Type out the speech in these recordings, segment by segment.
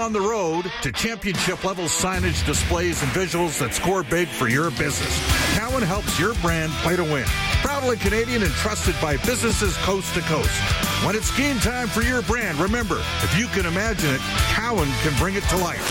on the road to championship-level signage, displays, and visuals that score big for your business. Cowan helps your brand play to win. Proudly Canadian and trusted by businesses coast to coast. When it's game time for your brand, remember, if you can imagine it, Cowan can bring it to life.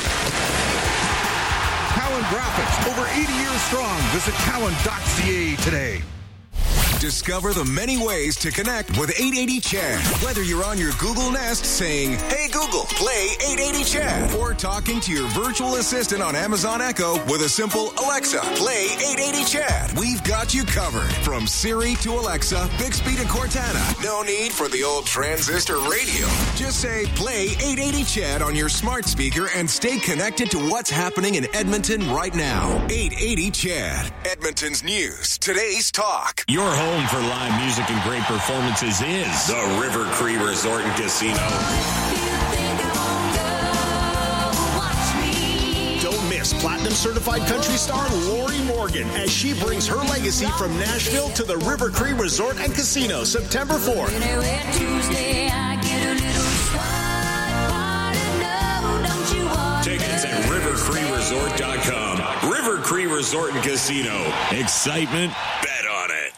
Cowan Graphics, over 80 years strong. Visit cowan.ca today. Discover the many ways to connect with 880 Chad. Whether you're on your Google Nest saying, "Hey Google, play 880 Chad," or talking to your virtual assistant on Amazon Echo with a simple "Alexa, play 880 Chad." We've got you covered. From Siri to Alexa, Bixby to Cortana. No need for the old transistor radio. Just say, "Play 880 Chad" on your smart speaker and stay connected to what's happening in Edmonton right now. 880 Chad, Edmonton's news, today's talk. Your home for live music and great performances is the River Cree Resort and Casino. Don't miss Platinum Certified country star Lori Morgan as she brings her legacy from Nashville to the River Cree Resort and Casino September 4th. Tickets at rivercreeresort.com. River Cree Resort and Casino. Excitement, bet on it.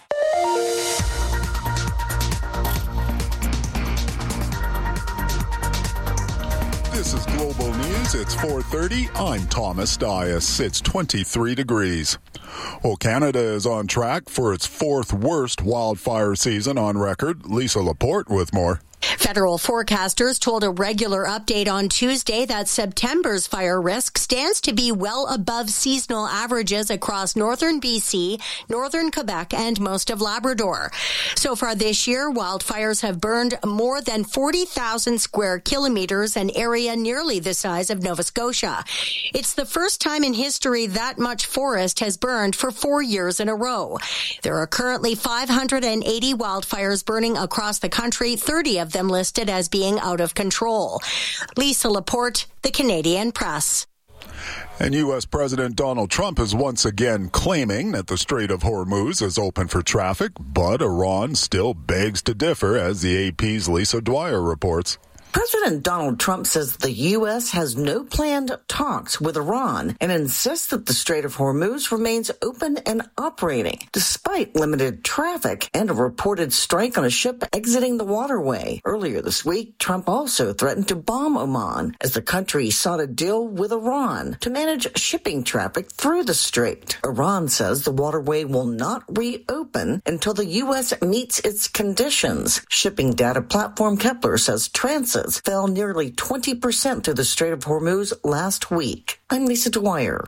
This is Global News. It's 4:30. I'm Thomas Dias. It's 23 degrees. Well, Canada is on track for its fourth worst wildfire season on record. Lisa Laporte with more. Federal forecasters told a regular update on Tuesday that September's fire risk stands to be well above seasonal averages across northern BC, northern Quebec, and most of Labrador. So far this year, wildfires have burned more than 40,000 square kilometers, an area nearly the size of Nova Scotia. It's the first time in history that much forest has burned for 4 years in a row. There are currently 580 wildfires burning across the country, 30 of them listed as being out of control. Lisa Laporte, The Canadian Press. And U.S. President Donald Trump is once again claiming that the Strait of Hormuz is open for traffic, but Iran still begs to differ, as the AP's Lisa Dwyer reports. President Donald Trump says the U.S. has no planned talks with Iran and insists that the Strait of Hormuz remains open and operating, despite limited traffic and a reported strike on a ship exiting the waterway. Earlier this week, Trump also threatened to bomb Oman as the country sought a deal with Iran to manage shipping traffic through the strait. Iran says the waterway will not reopen until the U.S. meets its conditions. Shipping data platform Kepler says transit fell nearly 20% through the Strait of Hormuz last week. I'm Lisa Dwyer.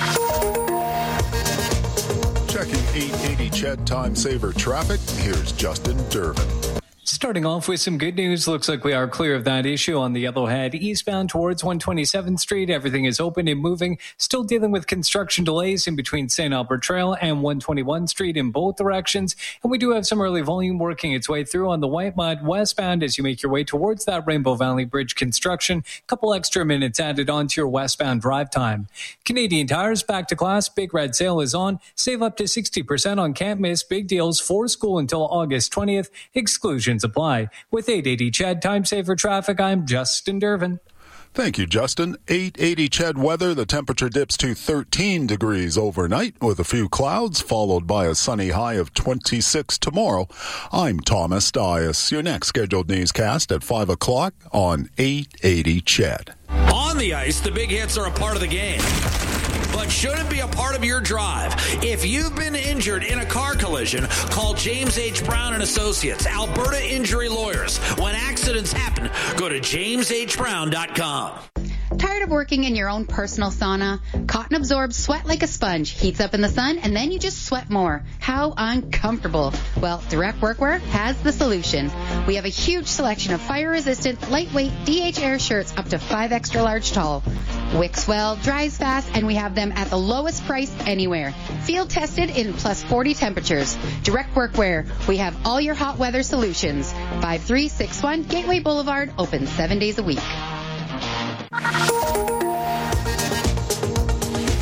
Checking 880 Ched Time Saver traffic, here's Justin Durbin. Starting off with some good news, looks like we are clear of that issue on the Yellowhead eastbound towards 127th Street. Everything is open and moving. Still dealing with construction delays in between St. Albert Trail and 121 Street in both directions. And we do have some early volume working its way through on the White Mud westbound as you make your way towards that Rainbow Valley Bridge construction. A couple extra minutes added on to your westbound drive time. Canadian Tire's back to class. Big Red Sale is on. Save up to 60% on can't miss big deals for school until August 20th. Exclusions apply. With 880 Ched Time Saver Traffic, I'm Justin Durbin. Thank you, Justin. 880 Ched weather. The temperature dips to 13 degrees overnight with a few clouds, followed by a sunny high of 26 tomorrow. I'm Thomas Dias. Your next scheduled newscast at 5 o'clock on 880 Ched. On the ice, the big hits are a part of the game, but shouldn't be a part of your drive. If you've been injured in a car collision, call James H. Brown and Associates, Alberta Injury Lawyers. When accidents happen, go to jameshbrown.com. Tired of working in your own personal sauna? Cotton absorbs sweat like a sponge, heats up in the sun, and then you just sweat more. How uncomfortable. Well, Direct Workwear has the solution. We have a huge selection of fire-resistant, lightweight DH Air shirts up to 5 extra large tall. Wicks well, dries fast, and we have them at the lowest price anywhere. Field tested in plus 40 temperatures. Direct Workwear. We have all your hot weather solutions. 5361 Gateway Boulevard, open 7 days a week. Keeping our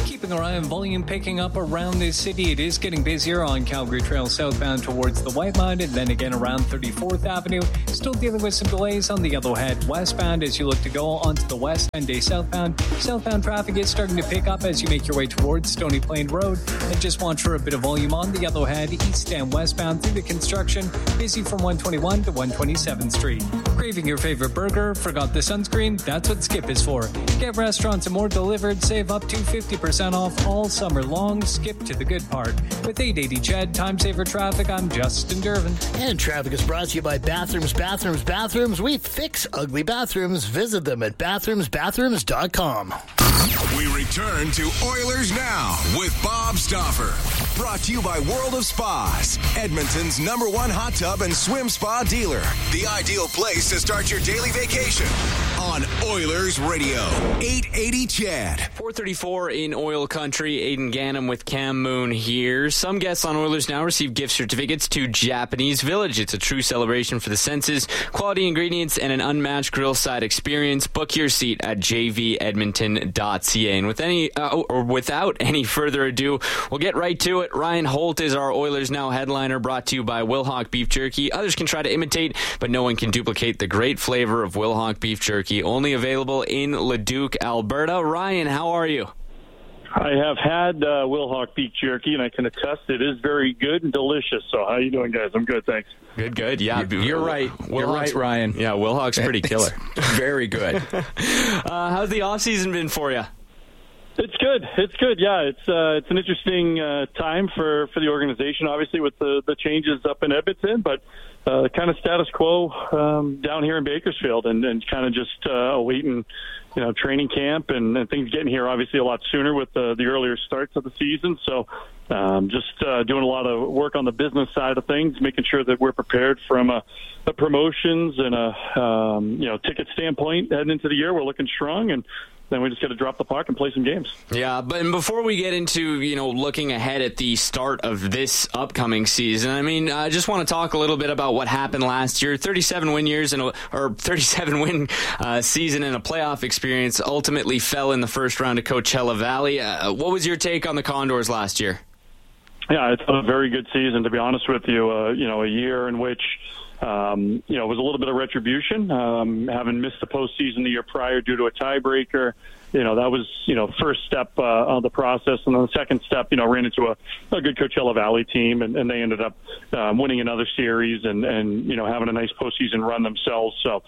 and volume picking up around this city. It is getting busier on Calgary Trail southbound towards the Whitemud, and then again around 34th Avenue. Still dealing with some delays on the Yellowhead westbound as you look to go onto the west and day southbound. Southbound traffic is starting to pick up as you make your way towards Stony Plain Road. And just watch for a bit of volume on the Yellowhead east and westbound through the construction. Busy from 121 to 127th Street. Craving your favorite burger? Forgot the sunscreen? That's what Skip is for. Get restaurants and more delivered. Save up to 50% off all summer long. Skip to the good part. With 880 Ched, Time Saver Traffic, I'm Justin Dervin. And traffic is brought to you by Bathrooms. We fix ugly bathrooms. Visit them at bathroomsbathrooms.com. We return to Oilers Now with Bob Stauffer. Brought to you by World of Spas, Edmonton's #1 hot tub and swim spa dealer. The ideal place to start your daily vacation on Oilers Radio. 880 Chad. 434 in Oil Country. Aiden Gannam with Cam Moon here. Some guests on Oilers Now receive gift certificates to Japanese Village. It's a true celebration for the senses, quality ingredients, and an unmatched grill side experience. Book your seat at jvedmonton.ca. And without any further ado, we'll get right to it. Ryan Holt is our Oilers Now headliner, brought to you by Wilhauk Beef Jerky. Others can try to imitate, but no one can duplicate the great flavor of Wilhauk Beef Jerky. Only available in Leduc, Alberta. Ryan, how are you? I have had Wilhauk Beef Jerky, and I can attest it is very good and delicious. So how you doing, guys? I'm good, thanks. Good. Yeah, you're right. You're right, Ryan. Yeah, Wilhauk's pretty killer. Very good. How's the offseason been for you? It's good. Yeah, it's an interesting time for the organization, obviously, with the changes up in Edmonton, but kind of status quo down here in Bakersfield, and kind of just awaiting, training camp and things getting here obviously a lot sooner with the earlier starts of the season. So just doing a lot of work on the business side of things, making sure that we're prepared from a promotions and a ticket standpoint heading into the year. We're looking strong, and then we just got to drop the puck and play some games. Yeah, but before we get into, looking ahead at the start of this upcoming season, I just want to talk a little bit about what happened last year. 37 win season and a playoff experience ultimately fell in the first round of Coachella Valley. What was your take on the Condors last year? Yeah, it's a very good season, to be honest with you. A year in which it was a little bit of retribution, having missed the postseason the year prior due to a tiebreaker. That was, first step of the process. And then the second step, ran into a good Coachella Valley team, and they ended up winning another series and having a nice postseason run themselves. So,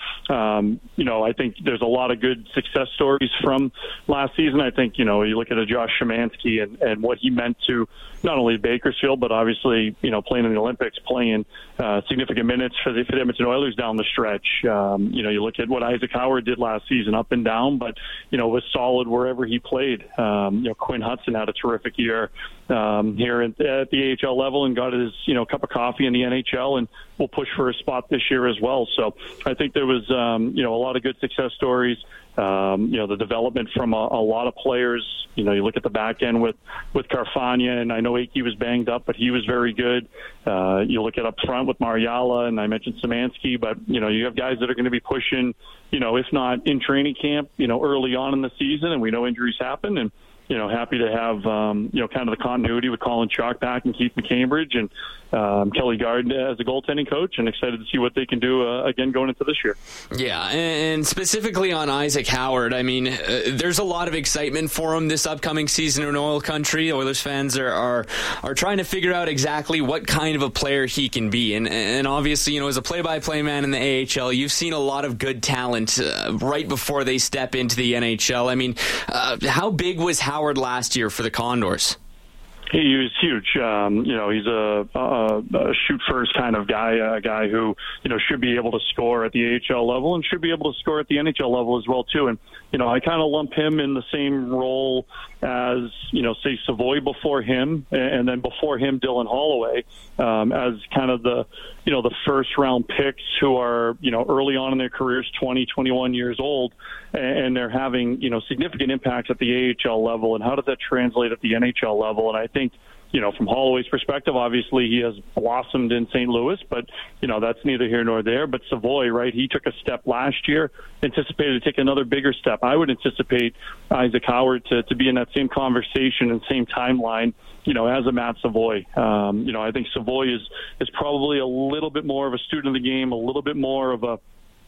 I think there's a lot of good success stories from last season. I think, you look at a Josh Szymanski and what he meant to not only Bakersfield, but obviously, playing in the Olympics, playing significant minutes for the Edmonton Oilers down the stretch. You look at what Isaac Howard did last season, up and down, but, was solid wherever he played. Quinn Hudson had a terrific year here at the AHL level and got his, cup of coffee in the NHL, and will push for a spot this year as well. So I think there was, a lot of good success stories. The development from a lot of players. You look at the back end with Carfagna, and I know Akey was banged up, but he was very good. You look at up front with Mariala, and I mentioned Szymanski, but, you have guys that are going to be pushing, if not in training camp, early on in the season, and we know injuries happen, and, happy to have, kind of the continuity with Colin Chalk back and Keith McCambridge and Kelly Gard as a goaltending coach, and excited to see what they can do again going into this year. Yeah, and specifically on Isaac Howard, there's a lot of excitement for him this upcoming season in Oil Country. Oilers fans are trying to figure out exactly what kind of a player he can be, and obviously, as a play-by-play man in the AHL, you've seen a lot of good talent right before they step into the NHL. How big was Howard last year for the Condors? He was huge. He's a shoot first kind of guy, a guy who, should be able to score at the AHL level and should be able to score at the NHL level as well, too. And, I kind of lump him in the same role as, say, Savoy before him, and then before him, Dylan Holloway, as kind of the first round picks who are, early on in their careers, 20, 21 years old, and they're having, significant impacts at the AHL level. And how does that translate at the NHL level? And I think, from Holloway's perspective, obviously he has blossomed in St. Louis, but, that's neither here nor there. But Savoie, right, he took a step last year, anticipated to take another bigger step. I would anticipate Isaac Howard to be in that same conversation and same timeline, as a Matt Savoie. I think Savoie is probably a little bit more of a student of the game, a little bit more of a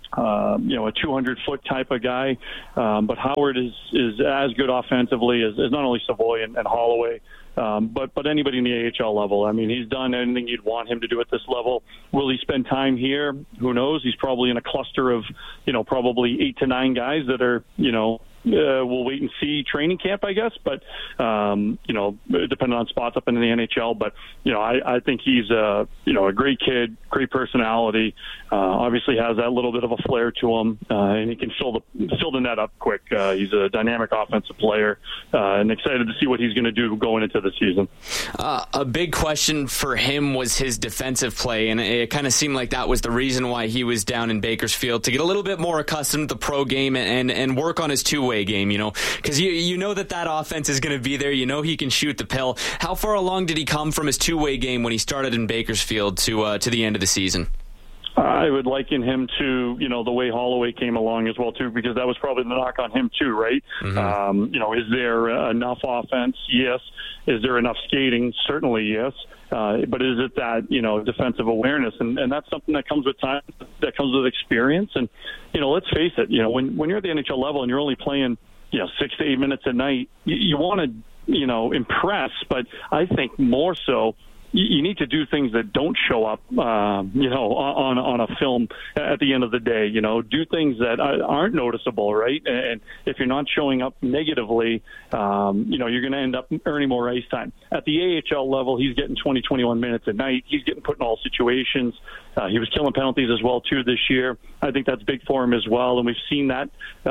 200-foot type of guy. But Howard is as good offensively as not only Savoie and Holloway, but anybody in the AHL level. I mean, he's done anything you'd want him to do at this level. Will he spend time here? Who knows? He's probably in a cluster of, probably 8 to 9 guys that are, we'll wait and see training camp, I guess. But, depending on spots up in the NHL. But, I think he's a great kid, great personality, obviously has that little bit of a flair to him, and he can fill the net up quick. He's a dynamic offensive player, and excited to see what he's going to do going into the season. A big question for him was his defensive play, and it kind of seemed like that was the reason why he was down in Bakersfield, to get a little bit more accustomed to the pro game and work on his two-way game, because you know that offense is going to be there. He can shoot the pill. How far along did he come from his two-way game when he started in Bakersfield to the end of the season? I would liken him to, the way Holloway came along as well, too, because that was probably the knock on him, too, right? Mm-hmm. Is there enough offense? Yes. Is there enough skating? Certainly, yes. But is it that, defensive awareness? And that's something that comes with time, that comes with experience. And, let's face it, when you're at the NHL level and you're only playing, 6 to 8 minutes a night, you want to, impress. But I think more so, you need to do things that don't show up, on a film at the end of the day. Do things that aren't noticeable, right? And if you're not showing up negatively, you're going to end up earning more ice time. At the AHL level, he's getting 20, 21 minutes a night. He's getting put in all situations. He was killing penalties as well, too, this year. I think that's big for him as well. And we've seen that,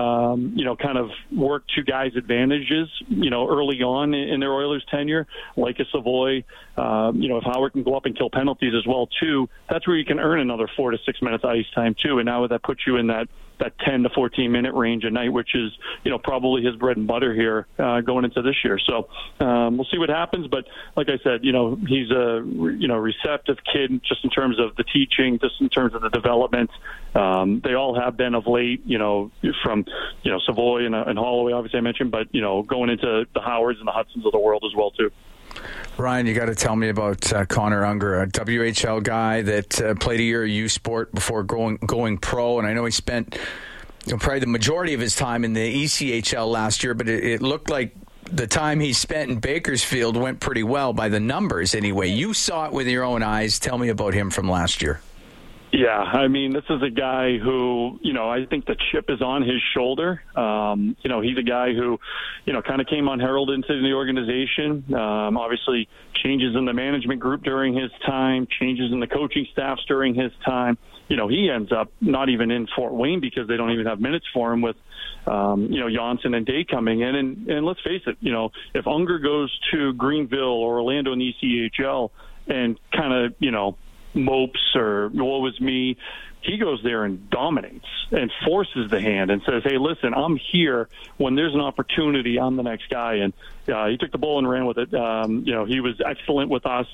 kind of work to guys' advantages, early on in their Oilers tenure, like a Savoie. If Howard can go up and kill penalties as well, too, that's where you can earn another 4 to 6 minutes ice time, too. And now that puts you in that 10 to 14 minute range a night, which is, probably his bread and butter here going into this year. So we'll see what happens. But like I said, he's a, receptive kid just in terms of the teaching, just in terms of the development. They all have been of late, from, Savoie and Holloway, obviously I mentioned, but, going into the Howards and the Hudsons of the world as well, too. Ryan, you got to tell me about Connor Unger, a WHL guy that played a year of U Sport before going pro, and I know he spent probably the majority of his time in the ECHL last year, but it looked like the time he spent in Bakersfield went pretty well by the numbers anyway. You saw it with your own eyes. Tell me about him from last year. Yeah, I mean, this is a guy who, I think the chip is on his shoulder. He's a guy who, kind of came unheralded into the organization. Obviously, changes in the management group during his time, changes in the coaching staffs during his time. He ends up not even in Fort Wayne because they don't even have minutes for him with, Janssen and Day coming in. And let's face it, if Unger goes to Greenville or Orlando in the ECHL and kind of, mopes or woe is me, he goes there and dominates and forces the hand and says, hey, listen, I'm here. When there's an opportunity, I'm the next guy. And he took the ball and ran with it. He was excellent with us,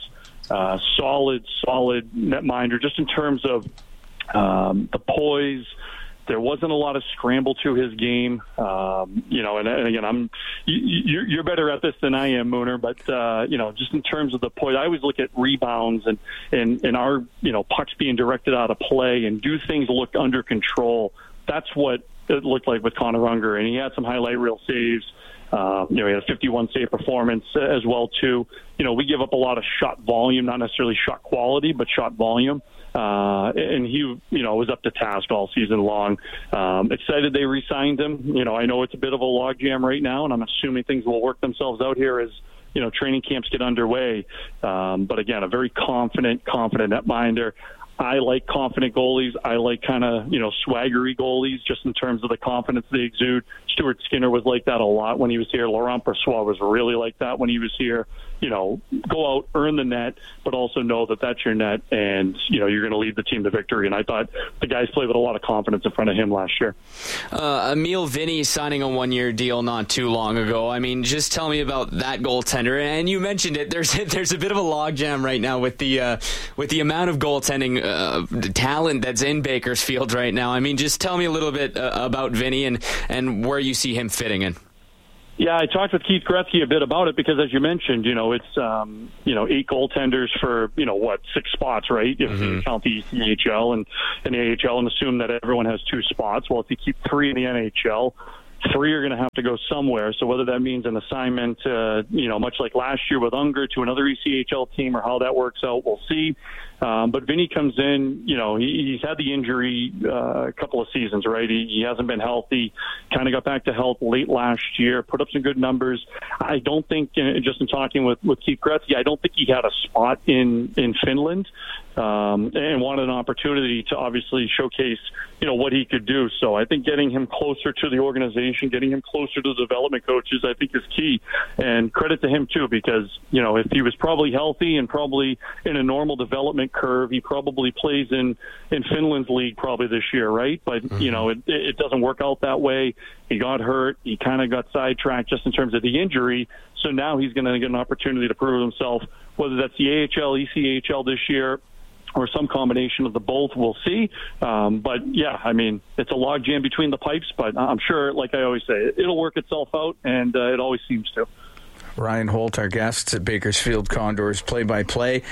solid netminder, just in terms of the poise. There wasn't a lot of scramble to his game, and again, you're better at this than I am, Mooner. But just in terms of the point, I always look at rebounds and our pucks being directed out of play and do things look under control. That's what it looked like with Connor Unger, and he had some highlight reel saves. He had a 51 save performance as well too. We give up a lot of shot volume, not necessarily shot quality, but shot volume. And he, was up to task all season long. Excited they re-signed him. I know it's a bit of a logjam right now, and I'm assuming things will work themselves out here as, training camps get underway. But again, a very confident netminder. I like confident goalies. I like kind of, swaggery goalies just in terms of the confidence they exude. Stuart Skinner was like that a lot when he was here. Laurent Brossoit was really like that when he was here. Go out, earn the net, but also know that that's your net and, you're going to lead the team to victory. And I thought the guys played with a lot of confidence in front of him last year. Emil Vinny signing a one-year deal not too long ago. I mean, just tell me about that goaltender. And you mentioned it. There's a bit of a logjam right now with the amount of goaltending talent that's in Bakersfield right now. I mean, just tell me a little bit about Vinny and where you see him fitting in. Yeah, I talked with Keith Gretzky a bit about it because, as you mentioned, it's 8 goaltenders for 6 spots, right? If you count the ECHL and the AHL and assume that everyone has 2 spots. Well, if you keep 3 in the NHL, 3 are going to have to go somewhere. So whether that means an assignment, much like last year with Unger to another ECHL team, or how that works out, we'll see. But Vinny comes in, he's had the injury a couple of seasons, right? He hasn't been healthy, kind of got back to health late last year, put up some good numbers. I don't think, just in talking with Keith Gretzky, I don't think he had a spot in Finland and wanted an opportunity to obviously showcase, what he could do. So I think getting him closer to the organization, getting him closer to the development coaches, I think is key. And credit to him, too, because, if he was probably healthy and probably in a normal development curve, he probably plays in Finland's league probably this year, right? But it doesn't work out that way. He got hurt. He kind of got sidetracked just in terms of the injury. So now he's going to get an opportunity to prove himself, whether that's the AHL, ECHL this year, or some combination of the both. We'll see. But yeah, I mean, it's a logjam between the pipes, but I'm sure, like I always say, it'll work itself out, and it always seems to. Ryan Holt, our guest at Bakersfield Condors play-by-play.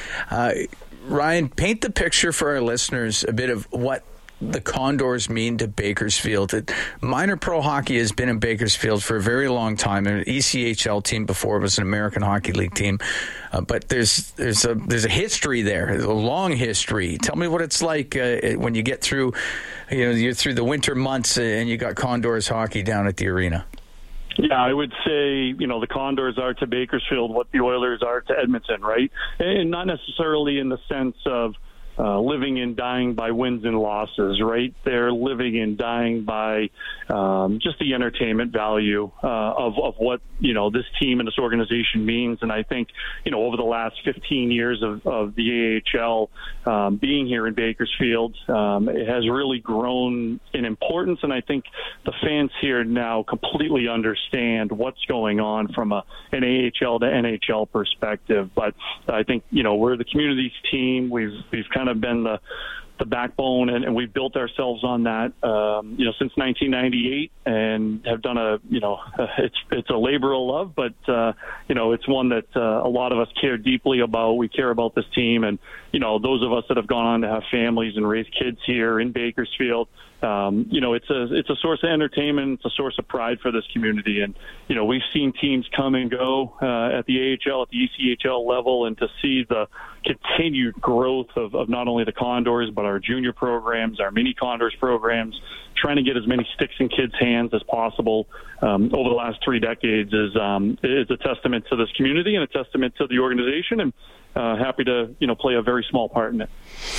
Ryan, paint the picture for our listeners a bit of what the Condors mean to Bakersfield. Minor pro hockey has been in Bakersfield for a very long time. An ECHL team before it was an American Hockey League team, but there's a history there, a long history. Tell me what it's like when you get through, you're through the winter months and you got Condors hockey down at the arena. Yeah, I would say, the Condors are to Bakersfield what the Oilers are to Edmonton, right? And not necessarily in the sense of living and dying by wins and losses, right? They're living and dying by just the entertainment value of what, this team and this organization means. And I think, over the last 15 years of the AHL being here in Bakersfield, it has really grown in importance. And I think the fans here now completely understand what's going on from an AHL to NHL perspective. But I think, we're the community's team. We've kind of been the backbone, and we've built ourselves on that, since 1998, and have done it's a labor of love, but it's one that a lot of us care deeply about. We care about this team, and those of us that have gone on to have families and raise kids here in Bakersfield, it's a source of entertainment, it's a source of pride for this community. And we've seen teams come and go at the AHL, at the ECHL level, and to see the continued growth of not only the Condors but our junior programs, our mini Condors programs, trying to get as many sticks in kids' hands as possible over the last 3 decades is a testament to this community and a testament to the organization, and happy to play a very small part in it.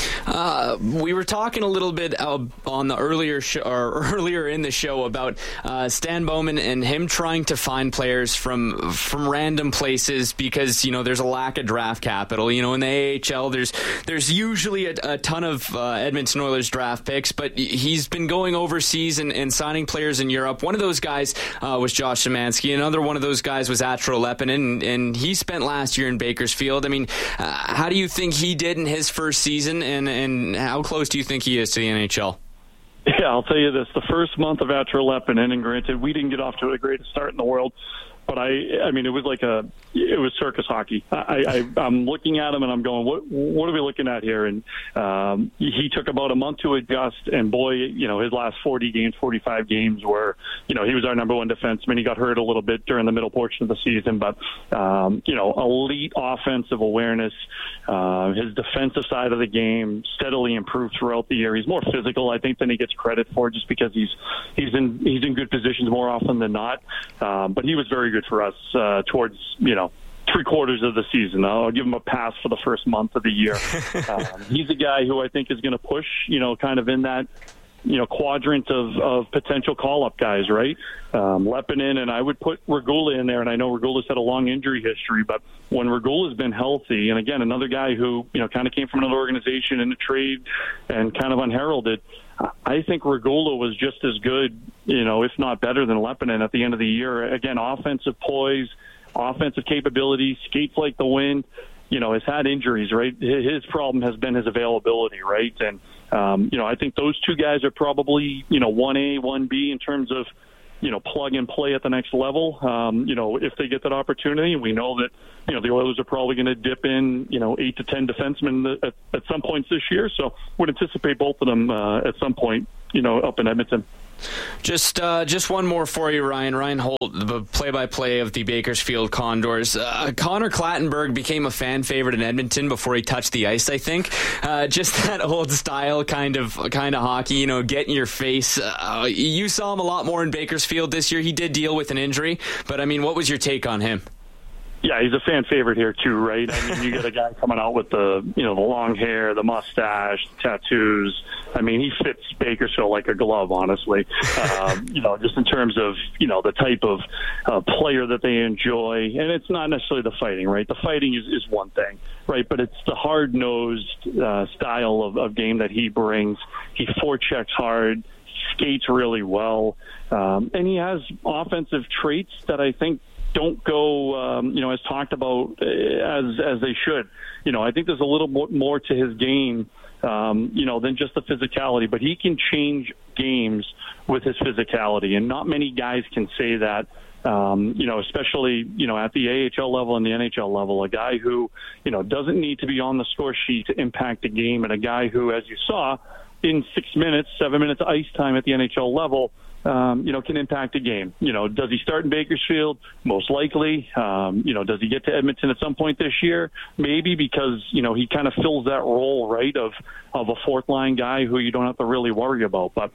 We were talking a little bit on the earlier in the show about Stan Bowman and him trying to find players from random places because there's a lack of draft capital. In the AHL, there's usually a ton of Edmonton Oilers draft picks, but he's been going overseas and signing players in Europe. One of those guys was Josh Szymanski. Another one of those guys was Atro Leppinen, and he spent last year in Bakersfield. I mean, how do you think he did in his first season, and how close do you think he is to the NHL? Yeah, I'll tell you this. The first month of Atro Leppinen, and granted, we didn't get off to the greatest start in the world, but I mean, it was circus hockey. I'm looking at him and I'm going, what are we looking at here? And he took about a month to adjust, and boy, his last 45 games were, he was our number one defenseman. He got hurt a little bit during the middle portion of the season, but elite offensive awareness, his defensive side of the game steadily improved throughout the year. He's more physical, I think, than he gets credit for, just because he's in good positions more often than not. But he was very good for us towards 3/4 of the season. I'll give him a pass for the first month of the year. He's a guy who I think is going to push, kind of in that, quadrant of potential call-up guys, right? Leppinen, and I would put Regula in there, and I know Regula's had a long injury history, but when Regula's been healthy, and again, another guy who, kind of came from another organization in a trade and kind of unheralded, I think Regula was just as good, if not better than Leppinen at the end of the year. Again, offensive poise, offensive capabilities, skates like the wind, has had injuries, right? His problem has been his availability, right? And, I think those two guys are probably, 1A, 1B in terms of, plug and play at the next level. If they get that opportunity, we know that, the Oilers are probably going to dip in, 8 to 10 defensemen at some points this year. So would anticipate both of them at some point, up in Edmonton. Just one more for you, Ryan. Ryan Holt, the play-by-play of the Bakersfield Condors. Connor Clattenburg became a fan favorite in Edmonton before he touched the ice, I think. Just that old style kind of hockey, get in your face. You saw him a lot more in Bakersfield this year. He did deal with an injury, but what was your take on him? Yeah, he's a fan favorite here too, right? You get a guy coming out with the long hair, the mustache, the tattoos. He fits Bakersfield like a glove, honestly. Just in terms of, the type of player that they enjoy. And it's not necessarily the fighting, right? The fighting is one thing, right? But it's the hard-nosed style of game that he brings. He forechecks hard, skates really well. And he has offensive traits that I think don't go, as talked about as they should. I think there's a little more to his game, than just the physicality. But he can change games with his physicality, and not many guys can say that. Especially at the AHL level and the NHL level, a guy who doesn't need to be on the score sheet to impact the game, and a guy who, as you saw, in 7 minutes ice time at the NHL level, can impact a game. Does he start in Bakersfield? Most likely. Does he get to Edmonton at some point this year? Maybe, because, he kind of fills that role, right, of a fourth line guy who you don't have to really worry about. But,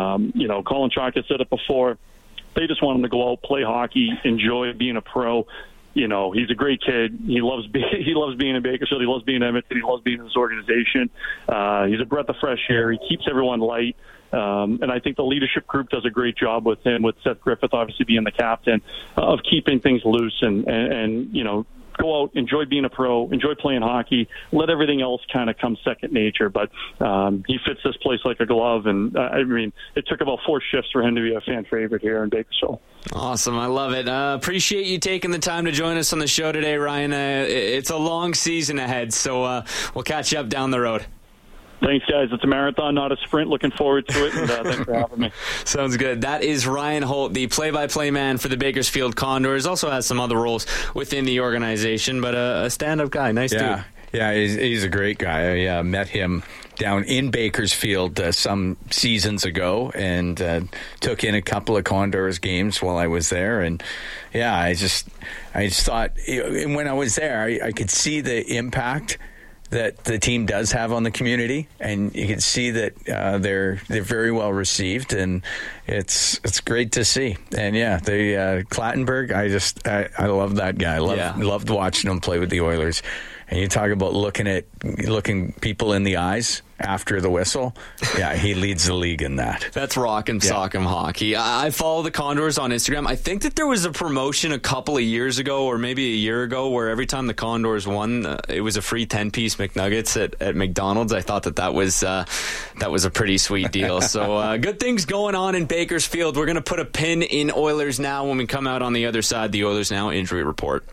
Colin Chalk has said it before. They just want him to go out, play hockey, enjoy being a pro. He's a great kid. He loves being in Bakersfield. He loves being in Edmonton. He loves being in this organization. He's a breath of fresh air. He keeps everyone light. And I think the leadership group does a great job with him, with Seth Griffith obviously being the captain, of keeping things loose and go out, enjoy being a pro, enjoy playing hockey, let everything else kind of come second nature. But he fits this place like a glove, and it took about 4 shifts for him to be a fan favorite here in Bakersfield. Awesome. I love it. Appreciate you taking the time to join us on the show today, Ryan. It's a long season ahead, so we'll catch you up down the road. Thanks, guys. It's a marathon, not a sprint. Looking forward to it, and thanks for having me. Sounds good. That is Ryan Holt, the play-by-play man for the Bakersfield Condors. Also has some other roles within the organization, but a stand-up guy. Nice dude. Yeah, he's a great guy. I met him down in Bakersfield some seasons ago, and took in a couple of Condors games while I was there. And I just thought, when I was there, I could see the impact that the team does have on the community, and you can see that they're very well received, and it's great to see. And Clattenburg, I love that guy. Loved watching him play with the Oilers. And you talk about looking people in the eyes after the whistle. Yeah, he leads the league in that. That's Rock'em Sock'em hockey. I follow the Condors on Instagram. I think that there was a promotion a couple of years ago, or maybe a year ago, where every time the Condors won, it was a free 10-piece McNuggets at McDonald's. I thought that was a pretty sweet deal. So good things going on in Bakersfield. We're going to put a pin in Oilers Now when we come out on the other side. The Oilers Now injury report.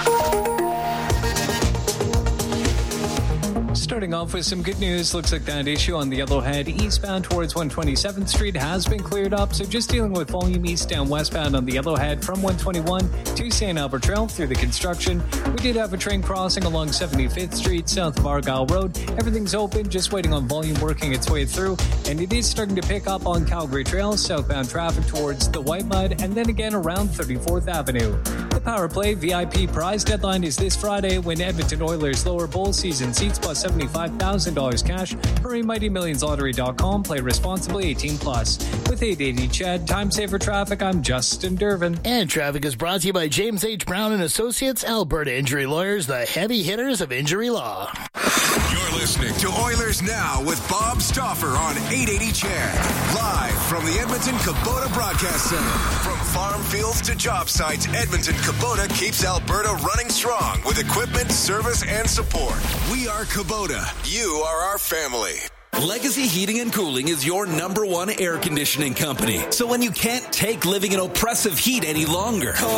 Starting off with some good news, looks like that issue on the Yellowhead eastbound towards 127th Street has been cleared up, so just dealing with volume eastbound westbound on the Yellowhead from 121 to St. Albert Trail through the construction. We did have a train crossing along 75th Street south of Argyle Road. Everything's open, just waiting on volume working its way through, and it is starting to pick up on Calgary Trail, southbound traffic towards the White Mud, and then again around 34th Avenue. The Power Play VIP prize deadline is this Friday when Edmonton Oilers lower bowl season seats plus 75 $25,000 cash. Hurry MightyMillionsLottery.com. Play responsibly. 18+. With 880 CHED, Time Saver Traffic, I'm Justin Dervin. And traffic is brought to you by James H. Brown and Associates, Alberta Injury Lawyers, the heavy hitters of injury law. You're listening to Oilers Now with Bob Stauffer on 880 CHED. Live from the Edmonton Kubota Broadcast Center. From farm fields to job sites, Edmonton Kubota keeps Alberta running strong with equipment, service, and support. We are Kubota. You are our family. Legacy Heating and Cooling is your #1 air conditioning company. So when you can't take living in oppressive heat any longer, call